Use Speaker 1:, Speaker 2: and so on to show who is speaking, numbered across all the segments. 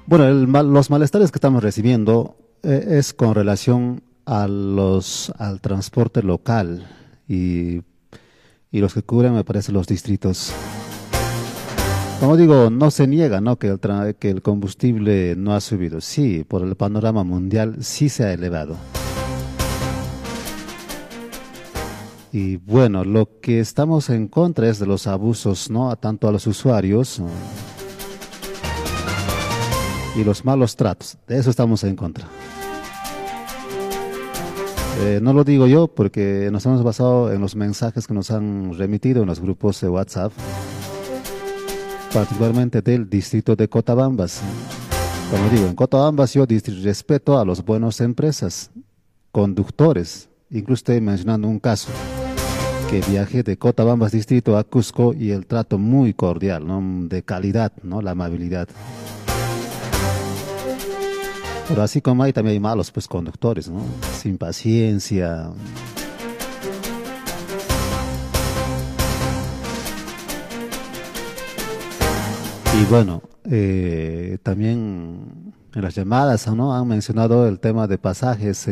Speaker 1: Bueno, los malestares que estamos recibiendo es con relación al transporte local y, y los que cubren, me parece, los distritos. Como digo, no se niega, ¿no?, que que el combustible no ha subido. Sí, por el panorama mundial sí se ha elevado. Y bueno, lo que estamos en contra es de los abusos, ¿no?, tanto a los usuarios y los malos tratos. De eso estamos en contra. No lo digo yo porque nos hemos basado en los mensajes que nos han remitido en los grupos de WhatsApp, particularmente del distrito de Cotabambas. Como digo, en Cotabambas yo respeto a los buenos empresas, conductores. Incluso estoy mencionando un caso, que viajé de Cotabambas distrito a Cusco y el trato muy cordial, ¿no?, de calidad, ¿no?, la amabilidad. Pero así como hay, también hay malos, pues, conductores, ¿no?, sin paciencia. Y bueno, también en las llamadas, ¿no?, han mencionado el tema de pasajes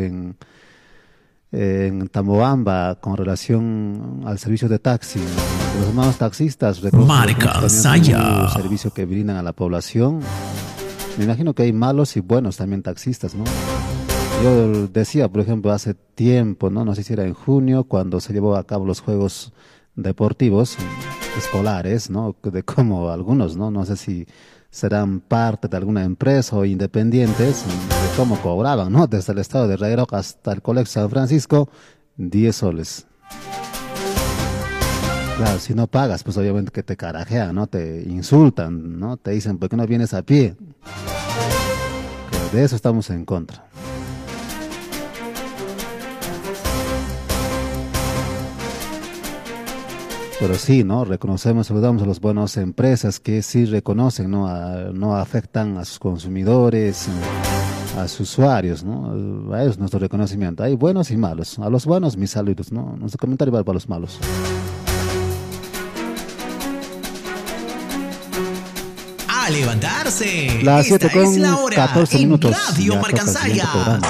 Speaker 1: en Tamoamba con relación al servicio de taxi. Los hermanos taxistas reconocen
Speaker 2: Marca
Speaker 1: el
Speaker 2: Saya.
Speaker 1: servicio que brindan a la población. Me imagino que hay malos y buenos también taxistas, ¿no? Yo decía, por ejemplo, hace tiempo, ¿no?, no sé si era en junio, cuando se llevó a cabo los Juegos Deportivos Escolares, ¿no?, de cómo algunos, ¿no?, no sé si serán parte de alguna empresa o independientes, de cómo cobraban, ¿no?, desde el estado de Rayeroc hasta el Colegio San Francisco, 10 soles. Claro, si no pagas, pues obviamente que te carajean, ¿no?, te insultan, ¿no?, te dicen, ¿por qué no vienes a pie? Que de eso estamos en contra. Pero sí, ¿no?, reconocemos, saludamos a las buenas empresas que sí reconocen, ¿no?, no afectan a sus consumidores, a sus usuarios, ¿no? A ellos nuestro reconocimiento. Hay buenos y malos. A los buenos, mis saludos, ¿no? Nuestro comentario va para los malos.
Speaker 2: A levantarse.
Speaker 1: Las
Speaker 2: Esta
Speaker 1: 7 con
Speaker 2: es la hora
Speaker 1: 14
Speaker 2: en
Speaker 1: minutos.
Speaker 2: Radio
Speaker 1: Ya toca el siguiente
Speaker 2: Marcansaya.
Speaker 1: programa.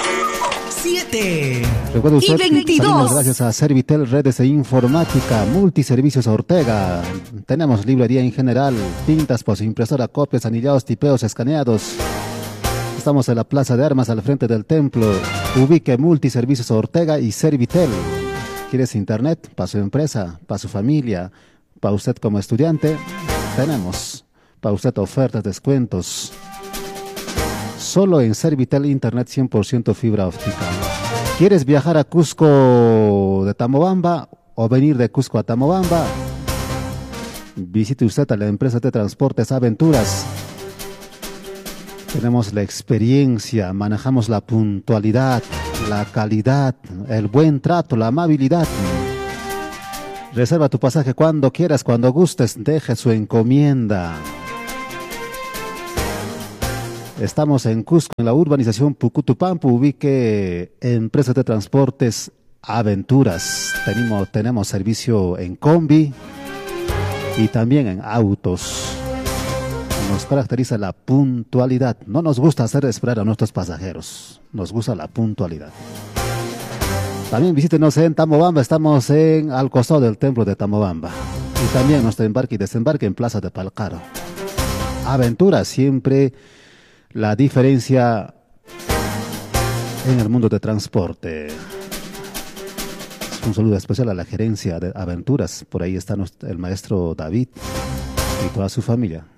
Speaker 2: 7
Speaker 1: Recuerde usted,
Speaker 2: y 22.
Speaker 1: salimos gracias a Servitel Redes e Informática, Multiservicios Ortega. Tenemos librería en general, tintas, posimpresora, copias, anillados, tipeos, escaneados. Estamos en la Plaza de Armas al frente del templo. Ubique Multiservicios Ortega y Servitel. ¿Quieres internet para su empresa, para su familia, para usted como estudiante? Tenemos para usted ofertas, descuentos. Solo en Servitel Internet 100% fibra óptica. ¿Quieres viajar a Cusco de Tamobamba o venir de Cusco a Tamobamba? Visite usted a la empresa de transportes Aventuras. Tenemos la experiencia, manejamos la puntualidad, la calidad, el buen trato, la amabilidad. Reserva tu pasaje cuando quieras, cuando gustes, deje su encomienda. Estamos en Cusco, en la urbanización Pucutupampu, ubique Empresa de Transportes Aventuras. Tenemos servicio en combi y también en autos. Nos caracteriza la puntualidad. No nos gusta hacer esperar a nuestros pasajeros. Nos gusta la puntualidad. También visítenos en Tamobamba. Estamos al costado del templo de Tamobamba. Y también nuestro embarque y desembarque en Plaza de Palcaro. Aventuras, siempre la diferencia en el mundo de transporte. Un saludo especial a la gerencia de Aventuras. Por ahí está el maestro David y toda su familia.